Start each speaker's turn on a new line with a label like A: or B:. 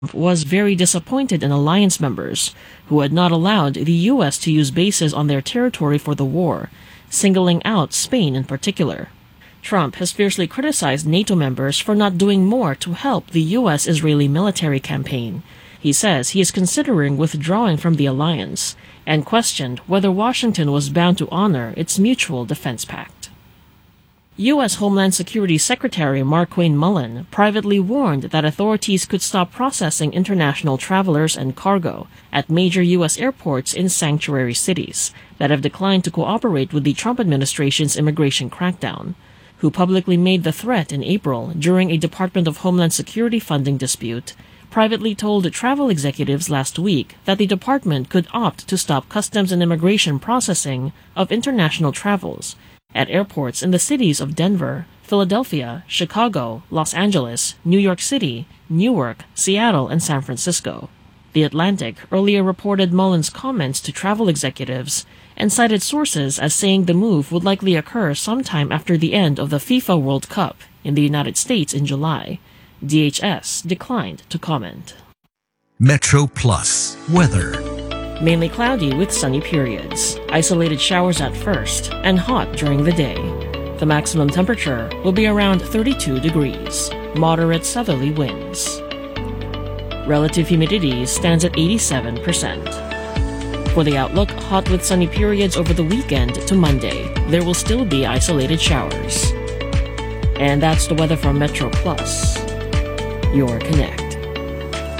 A: was very disappointed in alliance members who had not allowed the U.S. to use bases on their territory for the war, singling out Spain in particular. Trump has fiercely criticized NATO members for not doing more to help the U.S.-Israeli military campaign. He says he is considering withdrawing from the alliance and questioned whether Washington was bound to honor its mutual defense pact. U.S. Homeland Security Secretary Markwayne Mullin privately warned that authorities could stop processing international travelers and cargo at major U.S. airports in sanctuary cities that have declined to cooperate with the Trump administration's immigration crackdown, who publicly made the threat in April during a Department of Homeland Security funding dispute, privately told travel executives last week that the department could opt to stop customs and immigration processing of international travels at airports in the cities of Denver, Philadelphia, Chicago, Los Angeles, New York City, Newark, Seattle, and San Francisco. The Atlantic earlier reported Mullin's comments to travel executives and cited sources as saying the move would likely occur sometime after the end of the FIFA World Cup in the United States in July. DHS declined to comment.
B: Metro Plus weather.
A: Mainly cloudy with sunny periods, isolated showers at first, and hot during the day. The maximum temperature will be around 32 degrees, moderate southerly winds. Relative humidity stands at 87%. For the outlook, hot with sunny periods over the weekend to Monday. There will still be isolated showers. And that's the weather from Metro Plus, your connect.